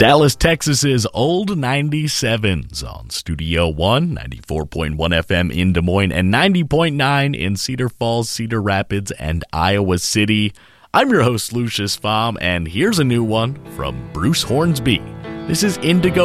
Dallas, Texas's Old 97s on Studio One, 94.1 FM in Des Moines, and 90.9 in Cedar Falls, Cedar Rapids, and Iowa City. I'm your host, Lucius Pham, and here's a new one from Bruce Hornsby. This is Indigo